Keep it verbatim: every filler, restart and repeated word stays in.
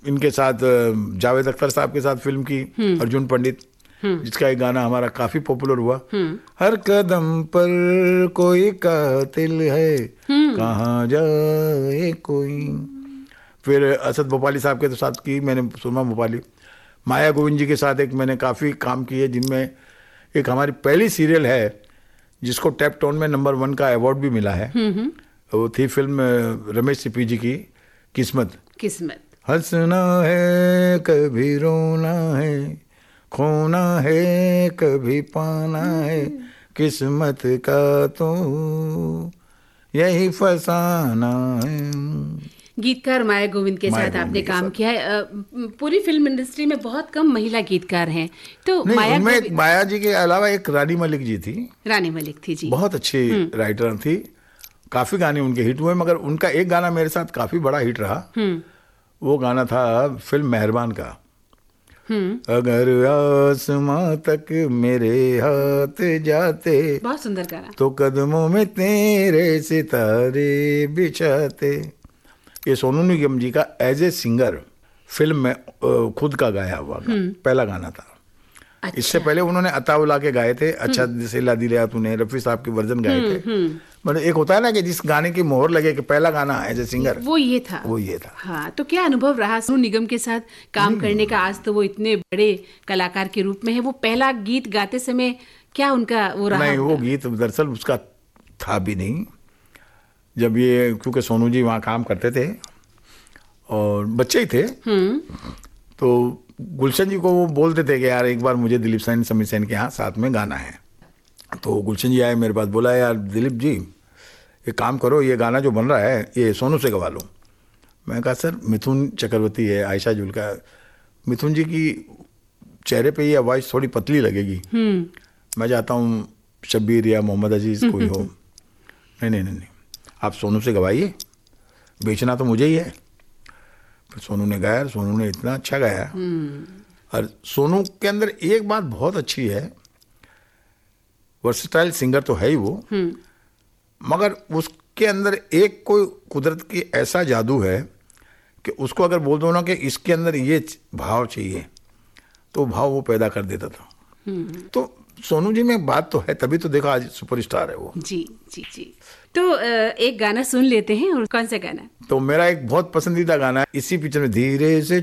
इनके साथ जावेद अख्तर साहब के साथ फिल्म की अर्जुन पंडित, जिसका एक गाना हमारा काफी पॉपुलर हुआ, हर कदम पर कोई कातिल है कहाँ जाए कोई। फिर असद भोपाली साहब के साथ की मैंने सुरमा भोपाली। माया गोविंद जी के साथ एक मैंने काफ़ी काम किए, जिनमें एक हमारी पहली सीरियल है जिसको टैप टोन में नंबर वन का अवार्ड भी मिला है। वो थी फिल्म रमेश सिप्पी जी की किस्मत। किस्मत हंसना है कभी रोना है, खोना है कभी पाना है, किस्मत का तो यही फसाना है। गीतकार माया गोविंद के साथ आपने काम किया है। पूरी फिल्म इंडस्ट्री में बहुत कम महिला गीतकार हैं, तो माया उनमें माया जी के अलावा एक रानी मलिक जी थी। रानी मलिक थी जी, बहुत अच्छी राइटर थी, काफी गाने उनके हिट हुए, मगर उनका एक गाना मेरे साथ काफी बड़ा हिट रहा। वो गाना था फिल्म मेहरबान का, अगर आसमां तक मेरे हाथ जाते, बहुत सुंदर गाना, तो कदमों में तेरे सितारे बिछाते। ये सोनू निगम जी का एज ए सिंगर फिल्म में खुद का गाया हुआ गाना, पहला गाना था। अच्छा। इससे पहले उन्होंने अताउला के गाए थे, अच्छा दिसेला दिलिया तूने, रफी साहब के वर्जन गाए थे। मतलब एक होता है ना कि जिस गाने की मोहर लगे कि पहला गाना एज ए सिंगर, वो ये था वो ये था हाँ। तो क्या अनुभव रहा सोनू निगम के साथ काम करने का? आज तो वो इतने बड़े कलाकार के रूप में है, वो पहला गीत गाते समय क्या उनका वो रहा? नहीं, वो गीत दरअसल उसका था भी नहीं। जब ये, क्योंकि सोनू जी वहाँ काम करते थे और बच्चे ही थे, तो गुलशन जी को वो बोलते थे कि यार एक बार मुझे दिलीप सेन समीर सेन के यहाँ साथ में गाना है। तो गुलशन जी आए मेरे पास, बोला यार दिलीप जी ये काम करो, ये गाना जो बन रहा है ये सोनू से गवा लो। मैं कहा सर मिथुन चक्रवर्ती है, आयशा जुल्का, मिथुन जी की चेहरे पे ये आवाज़ थोड़ी पतली लगेगी, मैं चाहता हूँ शब्बीर या मोहम्मद अजीज कोई हो। नहीं नहीं नहीं आप सोनू से गवाइए, बेचना तो मुझे ही है। फिर सोनू ने गाया, सोनू ने इतना अच्छा गाया। और सोनू के अंदर एक बात बहुत अच्छी है, वर्सेटाइल सिंगर तो है ही वो, मगर उसके अंदर एक कोई कुदरत की ऐसा जादू है कि उसको अगर बोल दो ना कि इसके अंदर ये भाव चाहिए, तो भाव वो पैदा कर देता था। तो सोनू जी में बात तो है, तभी तो देखो आज सुपरस्टार है वो। जी जी जी। तो एक गाना सुन लेते हैं, और कौन सा गाना? तो मेरा एक बहुत पसंदीदा गाना है इसी पिक्चर में, धीरे से